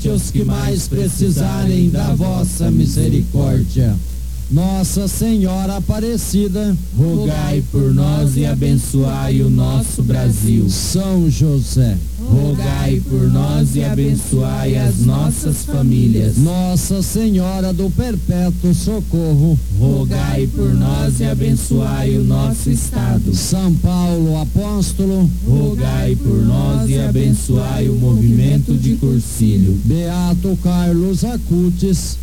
os que mais precisarem da vossa misericórdia. Nossa Senhora Aparecida, rogai por nós e abençoai o nosso Brasil. São José, rogai por nós e abençoai as nossas famílias. Nossa Senhora do Perpétuo Socorro, rogai por nós e abençoai o nosso estado. São Paulo Apóstolo, rogai por nós e abençoai o movimento de Cursilho. Beato Carlos Acutis,